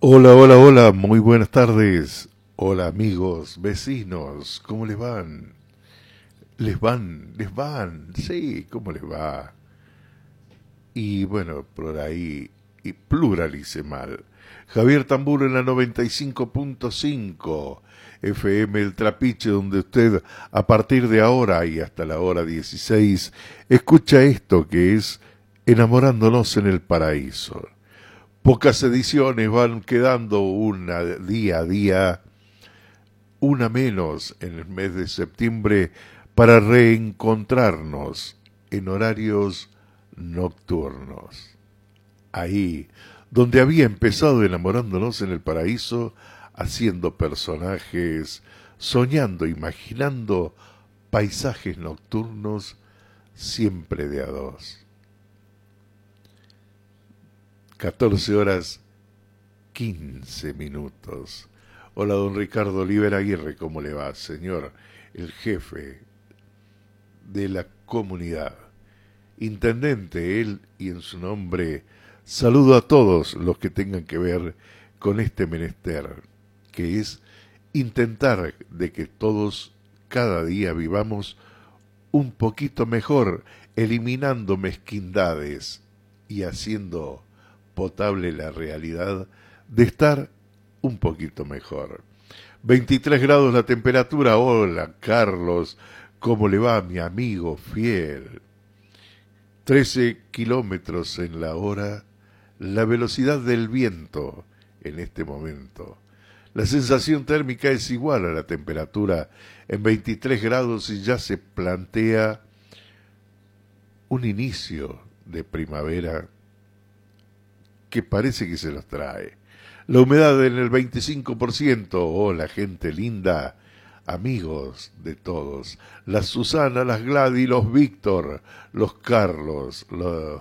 Hola, hola, hola, muy buenas tardes. Hola amigos, vecinos, ¿cómo les van? Sí, ¿cómo les va? Y bueno, por ahí, y pluralice mal. Javier Tamburo en la 95.5 FM El Trapiche, donde usted a partir de ahora y hasta la hora 16 escucha esto que es Enamorándonos en el Paraíso. Pocas ediciones van quedando una día a día, una menos en el mes de septiembre para reencontrarnos en horarios nocturnos. Ahí, donde había empezado enamorándonos en el paraíso, haciendo personajes, soñando, imaginando paisajes nocturnos siempre de a dos. 14 horas 15 minutos. Hola, don Ricardo Oliver Aguirre, ¿cómo le va, señor? El jefe de la comunidad. Intendente, él y en su nombre, saludo a todos los que tengan que ver con este menester, que es intentar de que todos cada día vivamos un poquito mejor, eliminando mezquindades y haciendo potable la realidad de estar un poquito mejor. 23 grados la temperatura. Hola, Carlos. ¿Cómo le va, mi amigo fiel? 13 kilómetros en la hora. La velocidad del viento en este momento. La sensación térmica es igual a la temperatura en 23 grados y ya se plantea un inicio de primavera que parece que se los trae. La humedad en el 25%. Hola, gente linda, amigos de todos. Las Susana, las Gladys, los Víctor, los Carlos, los